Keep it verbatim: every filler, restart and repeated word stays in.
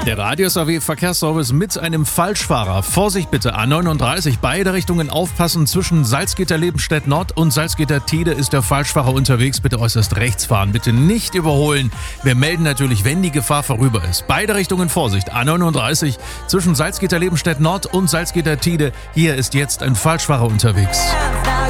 Der Radius A W Verkehrsservice mit einem Falschfahrer. Vorsicht bitte, A neununddreißig, beide Richtungen aufpassen. Zwischen Salzgitter-Lebenstedt Nord und Salzgitter-Tide ist der Falschfahrer unterwegs. Bitte äußerst rechts fahren, bitte nicht überholen. Wir melden natürlich, wenn die Gefahr vorüber ist. Beide Richtungen Vorsicht, A neununddreißig, zwischen Salzgitter-Lebenstedt Nord und Salzgitter-Tide. Hier ist jetzt ein Falschfahrer unterwegs.